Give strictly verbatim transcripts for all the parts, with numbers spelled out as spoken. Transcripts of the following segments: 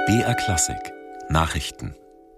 B R Klassik Nachrichten.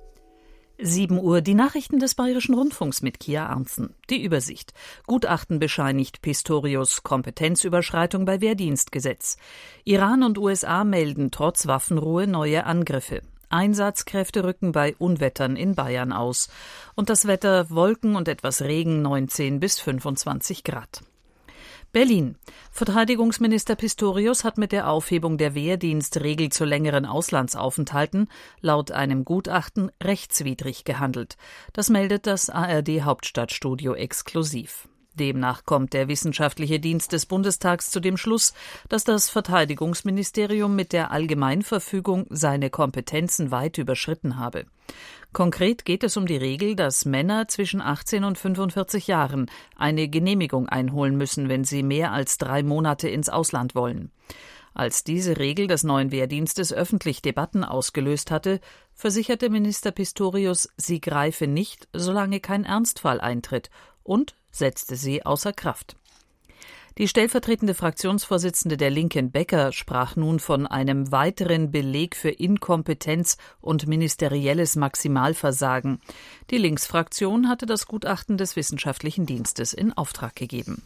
sieben Uhr, die Nachrichten des Bayerischen Rundfunks mit Kia Arntzen. Die Übersicht. Gutachten bescheinigt Pistorius Kompetenzüberschreitung bei Wehrdienstgesetz. Iran und U S A melden trotz Waffenruhe neue Angriffe. Einsatzkräfte rücken bei Unwettern in Bayern aus. Und das Wetter: Wolken und etwas Regen, neunzehn bis fünfundzwanzig Grad. Berlin. Verteidigungsminister Pistorius hat mit der Aufhebung der Wehrdienstregel zu längeren Auslandsaufenthalten laut einem Gutachten rechtswidrig gehandelt. Das meldet das A R D-Hauptstadtstudio exklusiv. Demnach kommt der Wissenschaftliche Dienst des Bundestags zu dem Schluss, dass das Verteidigungsministerium mit der Allgemeinverfügung seine Kompetenzen weit überschritten habe. Konkret geht es um die Regel, dass Männer zwischen achtzehn und fünfundvierzig Jahren eine Genehmigung einholen müssen, wenn sie mehr als drei Monate ins Ausland wollen. Als diese Regel des neuen Wehrdienstes öffentlich Debatten ausgelöst hatte, versicherte Minister Pistorius, sie greife nicht, solange kein Ernstfall eintritt, und setzte sie außer Kraft. Die stellvertretende Fraktionsvorsitzende der Linken, Becker, sprach nun von einem weiteren Beleg für Inkompetenz und ministerielles Maximalversagen. Die Linksfraktion hatte das Gutachten des Wissenschaftlichen Dienstes in Auftrag gegeben.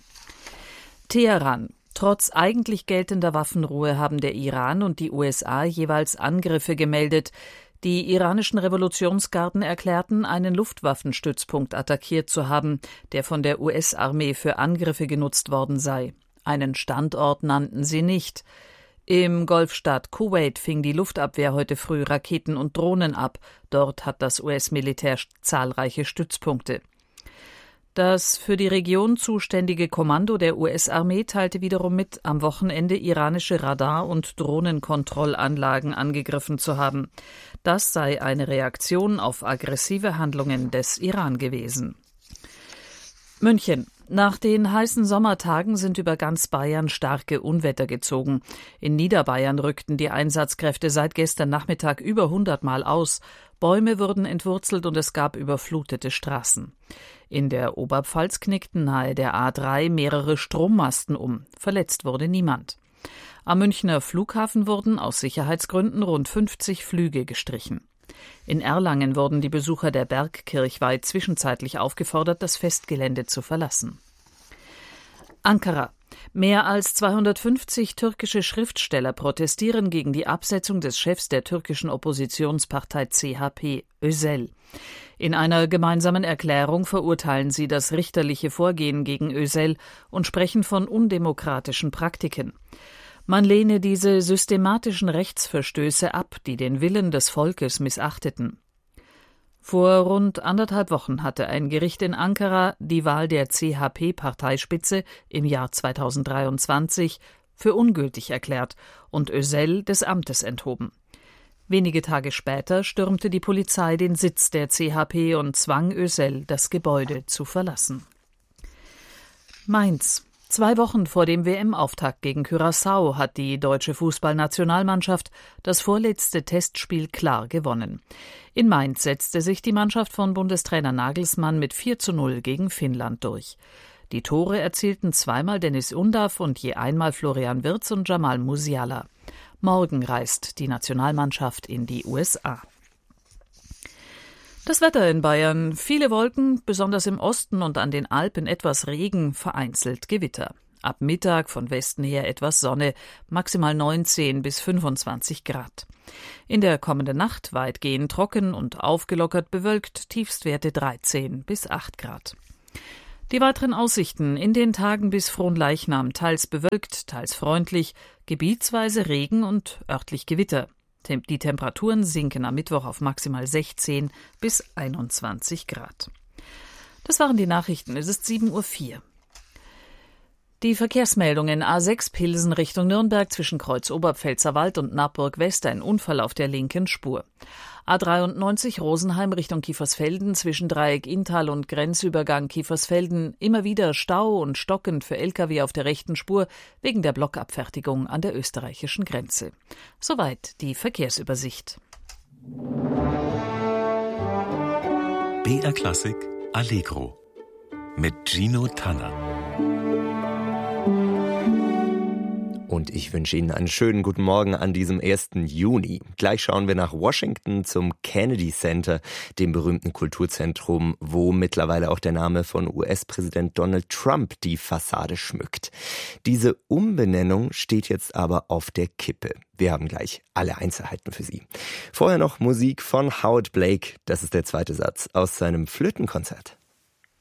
Teheran. Trotz eigentlich geltender Waffenruhe haben der Iran und die U S A jeweils Angriffe gemeldet. Die iranischen Revolutionsgarden erklärten, einen Luftwaffenstützpunkt attackiert zu haben, der von der U S-Armee für Angriffe genutzt worden sei. Einen Standort nannten sie nicht. Im Golfstaat Kuwait fing die Luftabwehr heute früh Raketen und Drohnen ab. Dort hat das U S-Militär zahlreiche Stützpunkte. Das für die Region zuständige Kommando der U S-Armee teilte wiederum mit, am Wochenende iranische Radar- und Drohnenkontrollanlagen angegriffen zu haben. Das sei eine Reaktion auf aggressive Handlungen des Iran gewesen. München. Nach den heißen Sommertagen sind über ganz Bayern starke Unwetter gezogen. In Niederbayern rückten die Einsatzkräfte seit gestern Nachmittag über hundert Mal aus. Bäume wurden entwurzelt und es gab überflutete Straßen. In der Oberpfalz knickten nahe der A drei mehrere Strommasten um. Verletzt wurde niemand. Am Münchner Flughafen wurden aus Sicherheitsgründen rund fünfzig Flüge gestrichen. In Erlangen wurden die Besucher der Bergkirchweih zwischenzeitlich aufgefordert, das Festgelände zu verlassen. Ankara. Mehr als zweihundertfünfzig türkische Schriftsteller protestieren gegen die Absetzung des Chefs der türkischen Oppositionspartei C H P, Özel. In einer gemeinsamen Erklärung verurteilen sie das richterliche Vorgehen gegen Özel und sprechen von undemokratischen Praktiken. Man lehne diese systematischen Rechtsverstöße ab, die den Willen des Volkes missachteten. Vor rund anderthalb Wochen hatte ein Gericht in Ankara die Wahl der C H P-Parteispitze im Jahr zweitausenddreiundzwanzig für ungültig erklärt und Özel des Amtes enthoben. Wenige Tage später stürmte die Polizei den Sitz der C H P und zwang Özel, das Gebäude zu verlassen. Mainz. Zwei Wochen vor dem W M-Auftakt gegen Curaçao hat die deutsche Fußballnationalmannschaft das vorletzte Testspiel klar gewonnen. In Mainz setzte sich die Mannschaft von Bundestrainer Nagelsmann mit vier zu null gegen Finnland durch. Die Tore erzielten zweimal Dennis Undav und je einmal Florian Wirtz und Jamal Musiala. Morgen reist die Nationalmannschaft in die U S A. Das Wetter in Bayern: viele Wolken, besonders im Osten und an den Alpen etwas Regen, vereinzelt Gewitter. Ab Mittag von Westen her etwas Sonne, maximal neunzehn bis fünfundzwanzig Grad. In der kommenden Nacht weitgehend trocken und aufgelockert bewölkt, Tiefstwerte dreizehn bis acht Grad. Die weiteren Aussichten: in den Tagen bis Fronleichnam teils bewölkt, teils freundlich, gebietsweise Regen und örtlich Gewitter. Die Temperaturen sinken am Mittwoch auf maximal sechzehn bis einundzwanzig Grad. Das waren die Nachrichten. Es ist sieben Uhr vier. Die Verkehrsmeldungen: A sechs Pilsen Richtung Nürnberg zwischen Kreuz Oberpfälzerwald und Nappburg West ein Unfall auf der linken Spur. A dreiundneunzig Rosenheim Richtung Kiefersfelden zwischen Dreieck Inntal und Grenzübergang Kiefersfelden immer wieder Stau und stockend für L K W auf der rechten Spur wegen der Blockabfertigung an der österreichischen Grenze. Soweit die Verkehrsübersicht. B R Klassik Allegro mit Gino Tanner. Und ich wünsche Ihnen einen schönen guten Morgen an diesem ersten Juni. Gleich schauen wir nach Washington zum Kennedy Center, dem berühmten Kulturzentrum, wo mittlerweile auch der Name von U S-Präsident Donald Trump die Fassade schmückt. Diese Umbenennung steht jetzt aber auf der Kippe. Wir haben gleich alle Einzelheiten für Sie. Vorher noch Musik von Howard Blake. Das ist der zweite Satz aus seinem Flötenkonzert.